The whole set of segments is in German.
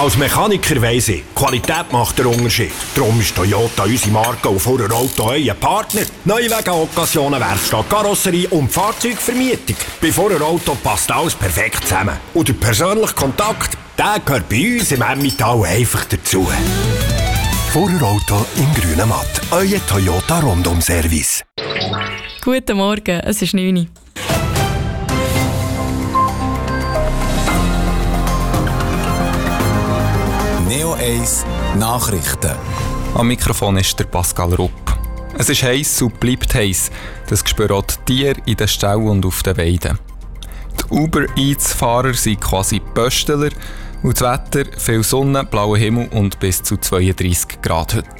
Als Mechaniker weiss ich, Qualität macht den Unterschied. Darum ist Toyota unsere Marke und vor der Auto euer Partner. Neuwagen, Occasionen, Werkstatt, Karosserie und Fahrzeugvermietung. Bei Vorder Auto passt alles perfekt zusammen. Und der persönliche Kontakt, der gehört bei uns im Emmental einfach dazu. Vorder Auto im grünen Matt. Euer Toyota Rundum-Service. Guten Morgen, es ist 9 Uhr. Neo 1 Nachrichten. Am Mikrofon ist der Pascal Rupp. Es ist heiß und bleibt heiß. Das spüren auch die Tiere in den Ställen und auf den Weiden. Die Uber-Eats-Fahrer sind quasi Pöstler und das Wetter, viel Sonne, blauer Himmel und bis zu 32 Grad heute.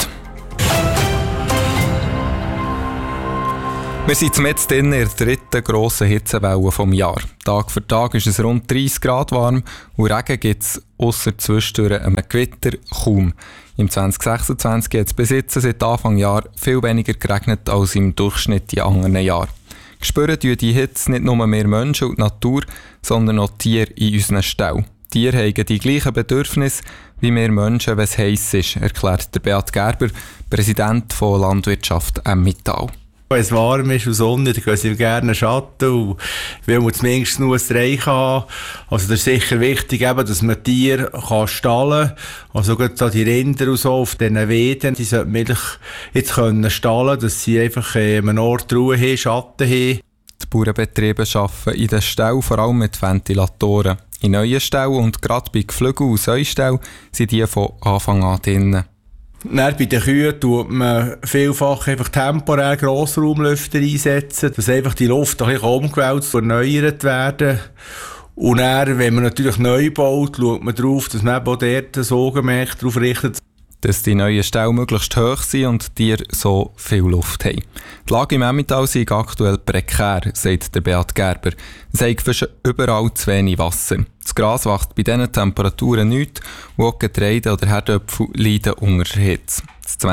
Wir sind jetzt in der dritten grossen Hitzewelle des Jahres. Tag für Tag ist es rund 30 Grad warm und Regen gibt es ausser zwischendurch einem Gewitter kaum. Im 2026 hat es bis jetzt seit Anfang Jahr viel weniger geregnet als im Durchschnitt in anderen Jahren. Spüren tun die Hitze nicht nur mehr Menschen und die Natur, sondern auch Tiere in unseren Ställen. Tiere haben die gleichen Bedürfnisse wie wir Menschen, wenn es heiß ist, erklärt der Beat Gerber, Präsident von Landwirtschaft Emmental. Wenn es warm ist und Sonne, dann gehen sie gerne Schatten und will man zumindest nur ein Reich haben. Also das ist sicher wichtig, eben, dass man Tiere stallen kann. Also gerade die Rinder und so auf diesen Weiden, die sollten wirklich jetzt stallen können, dass sie einfach an einem Ort Ruhe haben, Schatten haben. Die Bauernbetriebe arbeiten in den Ställen vor allem mit Ventilatoren. In neuen Ställen und gerade bei Geflügel und Säuställen sind die von Anfang an drinnen. Dann bei den Kühen tut man vielfach einfach temporär Grossraumlüfter einsetzen, dass einfach die Luft ein bisschen umgewälzt und erneuert werden. Und dann, wenn man natürlich neu baut, schaut man darauf, dass man auch dort ein Augenmerk darauf richtet, dass die neuen Ställe möglichst hoch sind und die Tiere so viel Luft haben. Die Lage im Emmental ist aktuell prekär, sagt der Beat Gerber. Es hat fast überall zu wenig Wasser. Das Gras wächst bei diesen Temperaturen nicht und auch Getreide oder Herdöpfel leiden unter der Hitze.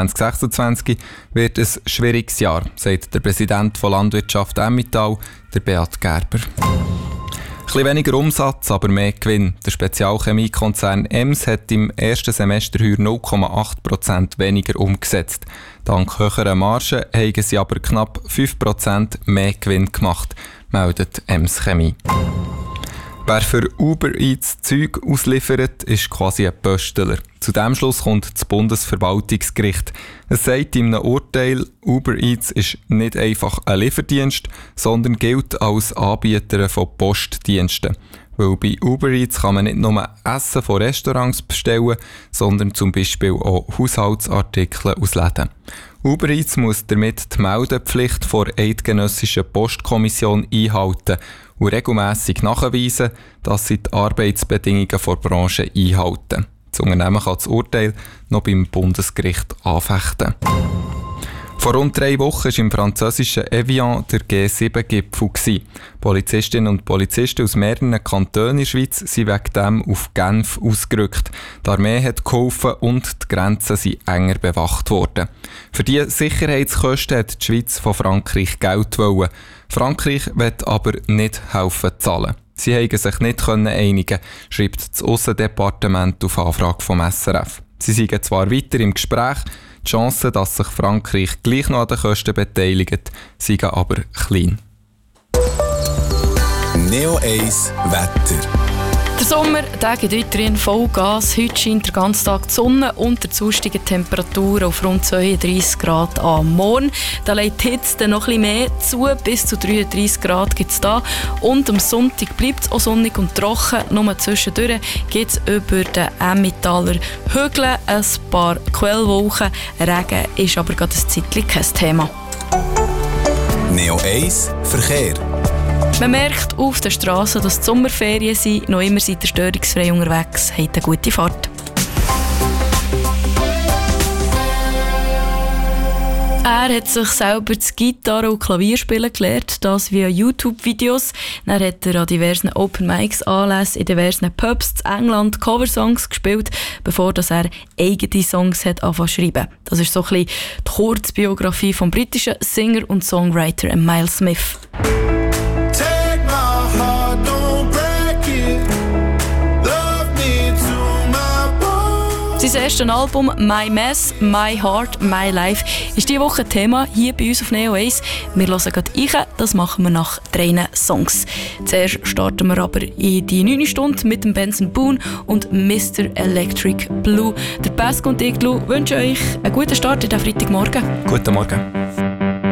2026 wird ein schwieriges Jahr, sagt der Präsident von Landwirtschaft Emmental, der Beat Gerber. Ein bisschen weniger Umsatz, aber mehr Gewinn. Der Spezialchemiekonzern EMS hat im ersten Semester heuer 0,8% weniger umgesetzt. Dank höherer Margen haben sie aber knapp 5% mehr Gewinn gemacht, meldet EMS Chemie. Wer für Uber Eats Zeug ausliefert, ist quasi ein Pöstler. Zu diesem Schluss kommt das Bundesverwaltungsgericht. Es sagt in einem Urteil, Uber Eats ist nicht einfach ein Lieferdienst, sondern gilt als Anbieter von Postdiensten. Weil bei Uber Eats kann man nicht nur Essen von Restaurants bestellen, sondern zum Beispiel auch Haushaltsartikel aus Läden. Uber Eats muss damit die Meldepflicht vor der Eidgenössischen Postkommission einhalten und regelmässig nachweisen, dass sie die Arbeitsbedingungen der Branche einhalten. Das Unternehmen kann das Urteil noch beim Bundesgericht anfechten. Vor rund 3 Wochen war im französischen Evian der G7-Gipfel. Polizistinnen und Polizisten aus mehreren Kantonen in der Schweiz sind wegen dem auf Genf ausgerückt. Die Armee hat geholfen und die Grenzen sind enger bewacht worden. Für diese Sicherheitskosten hat die Schweiz von Frankreich Geld wollen. Frankreich will aber nicht helfen zahlen. Sie konnten sich nicht einigen, schreibt das Aussendepartement auf Anfrage vom SRF. Sie sind zwar weiter im Gespräch, die Chance, dass sich Frankreich gleich noch an den Kosten beteiligt, sind aber klein. Neo 1 Wetter. Der Sommer geht weiterhin Vollgas. Heute scheint der ganze Tag die Sonne und der zustiege Temperaturen auf rund 32 Grad am Morgen. Da legt die Hitze dann noch ein bisschen mehr zu. Bis zu 33 Grad gibt es da. Und am Sonntag bleibt es auch sonnig und trocken. Nur zwischendurch gibt es über den Emmentaler Hügeln ein paar Quellwolken. Regen ist aber gerade ein Zeitchen kein Thema. Neo 1 Verkehr. Man merkt auf der Straße, dass die Sommerferien sind. Noch immer seid ihr störungsfrei unterwegs. Habt eine gute Fahrt. Er hat sich selber das Gitarre und Klavierspielen gelernt, das via YouTube-Videos. Dann hat er an diversen Open Mics Anlässen in diversen Pubs in England Coversongs gespielt, bevor er eigene Songs hat angefangen zu schreiben. Das ist so ein bisschen die Kurzbiografie vom britischen Singer und Songwriter Miles Smith. Heart, don't break it. Love me to my bone. Sein erstes Album «My Mess, My Heart, My Life» ist diese Woche Thema hier bei uns auf Neo 1. Wir hören gerade rein, das machen wir nach 3 Songs. Zuerst starten wir aber in die 9. Stunde mit dem Benson Boone und Mr. Electric Blue. Der Pascal und ich wünschen euch einen guten Start in den Freitagmorgen. Guten Morgen.